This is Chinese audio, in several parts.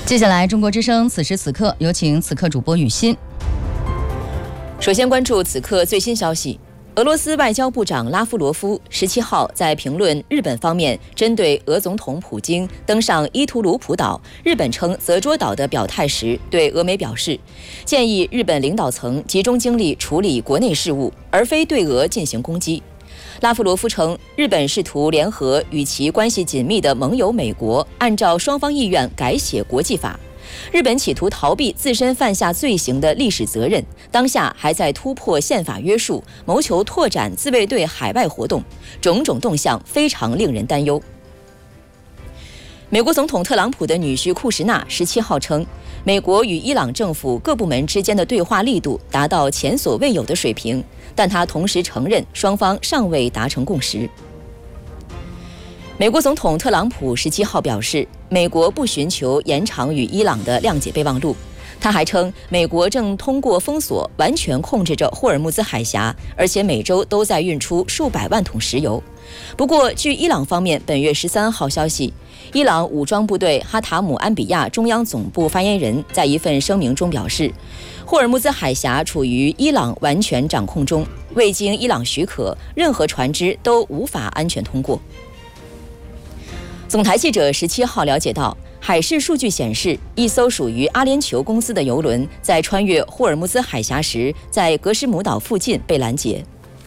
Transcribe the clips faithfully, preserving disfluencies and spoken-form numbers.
接下来，中国之声此时此刻，有请此刻主播雨欣。 首先关注此刻最新消息。俄罗斯外交部长拉夫罗夫十七号在评论日本方面针对俄总统普京登上伊图鲁普岛，日本称泽捉岛的表态时，对俄媒表示，建议日本领导层集中精力处理国内事务，而非对俄进行攻击。拉夫罗夫称，日本试图联合与其关系紧密的盟友美国，按照双方意愿改写国际法。日本企图逃避自身犯下罪行的历史责任，当下还在突破宪法约束，谋求拓展自卫队海外活动，种种动向非常令人担忧。美国总统特朗普的女婿库什纳十七号称，美国与伊朗政府各部门之间的对话力度达到前所未有的水平，但他同时承认双方尚未达成共识。美国总统特朗普十七号表示，美国不寻求延长与伊朗的谅解备忘录。他还称，美国正通过封锁完全控制着霍尔木兹海峡，而且每周都在运出数百万桶石油。不过，据伊朗方面本月十三号消息，伊朗武装部队哈塔姆安比亚中央总部发言人在一份声明中表示，霍尔木兹海峡处于伊朗完全掌控中，未经伊朗许可，任何船只都无法安全通过。总台记者十七号了解到，海事数据显示，一艘属于阿联酋公司的邮轮在穿越霍尔木兹海峡时，在格什姆岛附近被拦截。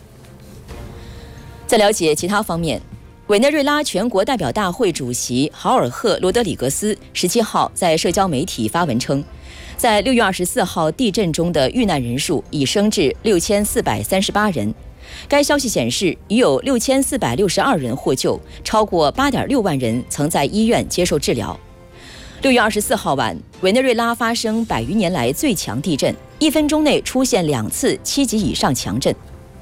在了解其他方面，委内瑞拉全国代表大会主席豪尔赫·罗德里格斯十七号在社交媒体发文称，在六月二十四号地震中的遇难人数已升至六千四百三十八人。该消息显示，已有六千四百六十二人获救，超过八点六万人曾在医院接受治疗。六月二十四号晚，委内瑞拉发生百余年来最强地震，一分钟内出现两次七级以上强震。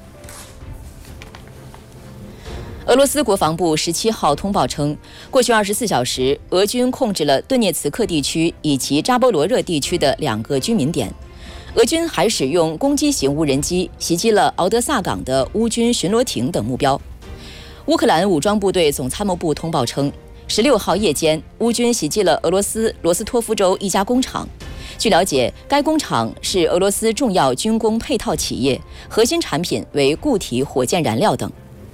俄罗斯国防部十七号通报称，过去二十四小时，俄军控制了顿涅茨克地区以及扎波罗热地区的两个居民点。俄军还使用攻击型无人机袭击了敖德萨港的乌军巡逻艇等目标。乌克兰武装部队总参谋部通报称，十六号夜间，乌军袭击了俄罗斯罗斯托夫州一家工厂。据了解，该工厂是俄罗斯重要军工配套企业，核心产品为固体火箭燃料等。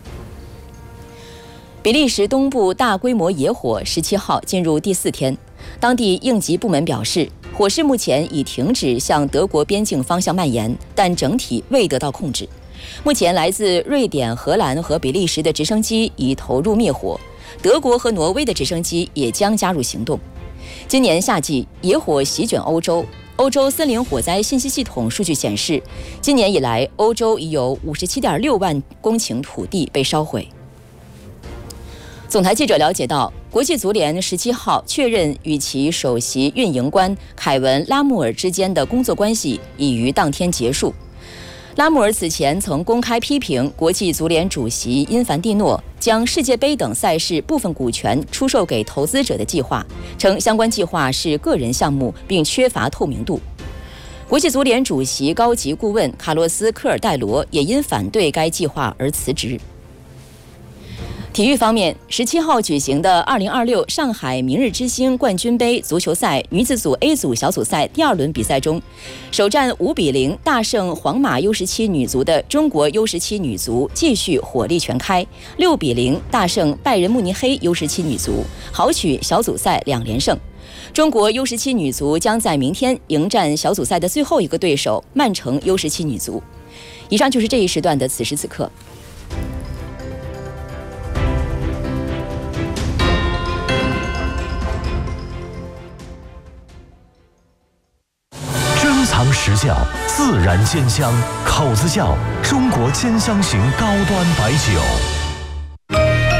比利时东部大规模野火十七号进入第四天，当地应急部门表示，火势目前已停止向德国边境方向蔓延，但整体未得到控制。目前，来自瑞典、荷兰和比利时的直升机已投入灭火，德国和挪威的直升机也将加入行动。今年夏季，野火席卷欧洲。欧洲森林火灾信息系统数据显示，今年以来，欧洲已有五十七点六万公顷土地被烧毁。总台记者了解到，国际足联十七号确认与其首席运营官凯文·拉穆尔之间的工作关系已于当天结束。拉穆尔此前曾公开批评国际足联主席因凡蒂诺将世界杯等赛事部分股权出售给投资者的计划，称相关计划是个人项目并缺乏透明度。国际足联主席高级顾问卡洛斯·科尔戴罗也因反对该计划而辞职。体育方面，十七号举行的二零二六上海明日之星冠军杯足球赛女子组 A 组小组赛第二轮比赛中，首战五比零大胜皇马 U 十七 女足的中国 U 十七 女足继续火力全开，六比零大胜拜仁慕尼黑 U 十七 女足，豪取小组赛两连胜。中国 U 十七 女足将在明天迎战小组赛的最后一个对手曼城 U 十七 女足。以上就是这一时段的此时此刻。 藏实窖，自然煎香，口子窖，中国煎香型高端白酒。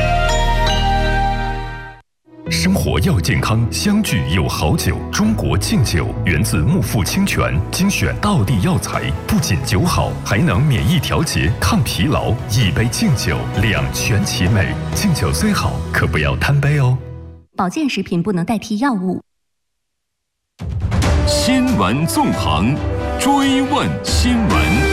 生活要健康，相聚有好酒。中国敬酒源自木富清泉，精选道地药材，不仅酒好，还能免疫调节、抗疲劳。一杯敬酒，两全其美。敬酒虽好，可不要贪杯哦。 保健食品不能代替药物。 新闻纵横，追问新闻。